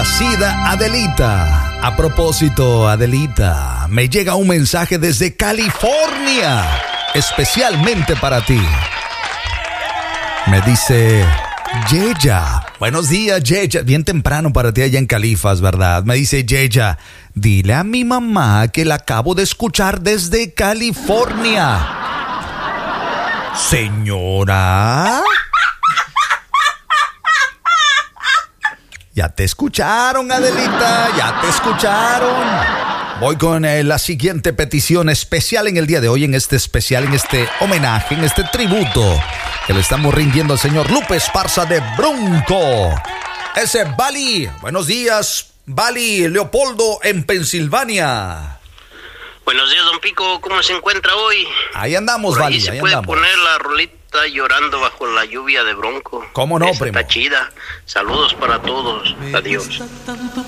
complacida Adelita. A propósito, Adelita, me llega un mensaje desde California, especialmente para ti. Me dice: Yeya, buenos días, Yeya. Bien temprano para ti allá en Califas, ¿verdad? Me dice: Yeya, dile a mi mamá que la acabo de escuchar desde California. Señora, ya te escucharon, Adelita, ya te escucharon. Voy con la siguiente petición especial en el día de hoy, en este especial, en este homenaje, en este tributo que le estamos rindiendo al señor Lupe Esparza de Bronco. Ese Bali. Buenos días, Bali, Leopoldo, en Pensilvania. Buenos días, don Pico, ¿cómo se encuentra hoy? Ahí andamos, Bali, se ahí puede andamos. poner la rolita Llorando bajo la lluvia de Bronco. ¿Cómo no, esa primo? está chida. Saludos para todos. Adiós.